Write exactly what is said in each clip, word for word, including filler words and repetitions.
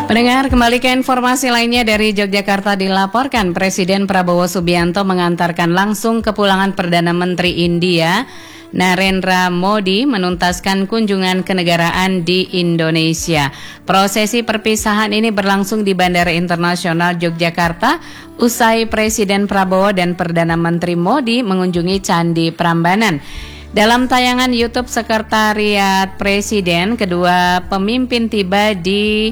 Pendengar, kembali ke informasi lainnya dari Yogyakarta dilaporkan Presiden Prabowo Subianto mengantarkan langsung kepulangan Perdana Menteri India Narendra Modi menuntaskan kunjungan kenegaraan di Indonesia. Prosesi perpisahan ini berlangsung di Bandara Internasional Yogyakarta usai Presiden Prabowo dan Perdana Menteri Modi mengunjungi Candi Prambanan. Dalam tayangan YouTube Sekretariat Presiden, kedua pemimpin tiba di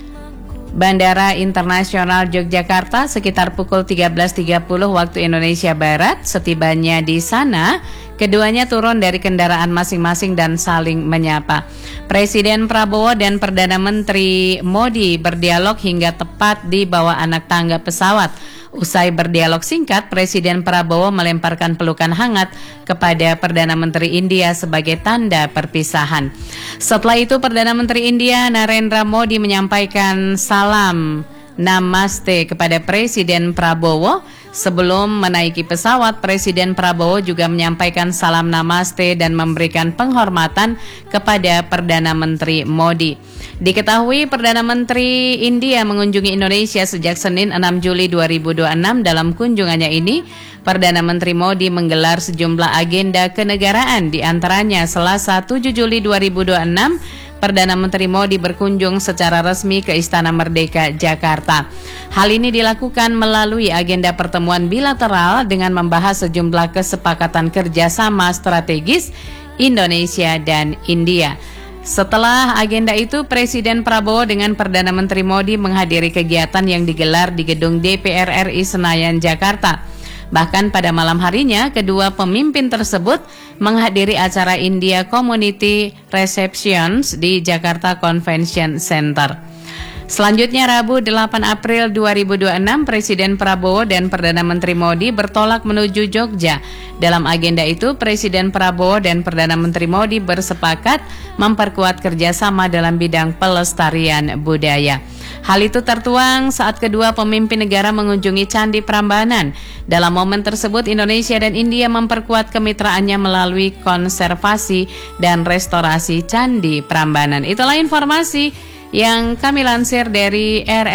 Bandara Internasional Yogyakarta sekitar pukul tiga belas tiga puluh waktu Indonesia Barat. Setibanya di sana, keduanya turun dari kendaraan masing-masing dan saling menyapa. Presiden Prabowo dan Perdana Menteri Modi berdialog hingga tepat di bawah anak tangga pesawat. Usai berdialog singkat, Presiden Prabowo melemparkan pelukan hangat kepada Perdana Menteri India sebagai tanda perpisahan. Setelah itu, Perdana Menteri India Narendra Modi menyampaikan salam Namaste kepada Presiden Prabowo. Sebelum menaiki pesawat, Presiden Prabowo juga menyampaikan salam Namaste dan memberikan penghormatan kepada Perdana Menteri Modi. Diketahui Perdana Menteri India mengunjungi Indonesia sejak Senin enam Juli dua ribu dua puluh enam. Dalam kunjungannya ini, Perdana Menteri Modi menggelar sejumlah agenda kenegaraan, di antaranya Selasa tujuh Juli dua ribu dua puluh enam, Perdana Menteri Modi berkunjung secara resmi ke Istana Merdeka, Jakarta. Hal ini dilakukan melalui agenda pertemuan bilateral dengan membahas sejumlah kesepakatan kerjasama strategis Indonesia dan India. Setelah agenda itu, Presiden Prabowo dengan Perdana Menteri Modi menghadiri kegiatan yang digelar di gedung D P R R I Senayan, Jakarta. Bahkan pada malam harinya, kedua pemimpin tersebut menghadiri acara India Community Receptions di Jakarta Convention Center. Selanjutnya, Rabu delapan April dua ribu dua puluh enam, Presiden Prabowo dan Perdana Menteri Modi bertolak menuju Jogja. Dalam agenda itu, Presiden Prabowo dan Perdana Menteri Modi bersepakat memperkuat kerjasama dalam bidang pelestarian budaya. Hal itu tertuang saat kedua pemimpin negara mengunjungi Candi Prambanan. Dalam momen tersebut, Indonesia dan India memperkuat kemitraannya melalui konservasi dan restorasi Candi Prambanan. Itulah informasi yang kami lansir dari R